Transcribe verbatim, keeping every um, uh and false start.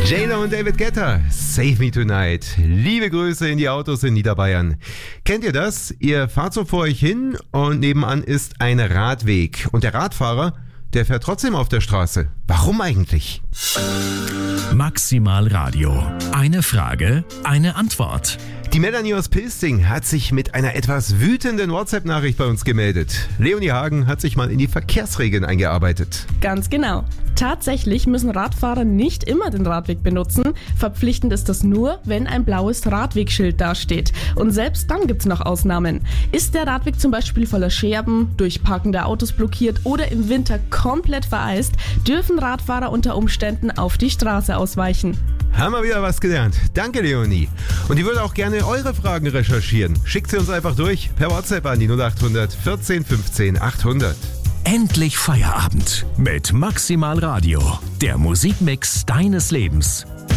Jayla und David Guetta, Save Me Tonight. Liebe Grüße in die Autos in Niederbayern. Kennt ihr das? Ihr fahrt so vor euch hin und nebenan ist ein Radweg. Und der Radfahrer, der fährt trotzdem auf der Straße. Warum eigentlich? Maximal Radio. Eine Frage, eine Antwort. Die Melanie aus Pilsting hat sich mit einer etwas wütenden WhatsApp-Nachricht bei uns gemeldet. Leonie Hagen hat sich mal in die Verkehrsregeln eingearbeitet. Ganz genau. Tatsächlich müssen Radfahrer nicht immer den Radweg benutzen. Verpflichtend ist das nur, wenn ein blaues Radwegschild dasteht. Und selbst dann gibt's noch Ausnahmen. Ist der Radweg zum Beispiel voller Scherben, durch parkende Autos blockiert oder im Winter komplett vereist, dürfen Radfahrer unter Umständen auf die Straße ausweichen. Haben wir wieder was gelernt. Danke, Leonie. Und ich würde auch gerne eure Fragen recherchieren. Schickt sie uns einfach durch per WhatsApp an die null acht hundert vierzehn fünfzehn achthundert. Endlich Feierabend mit Maximal Radio. Der Musikmix deines Lebens.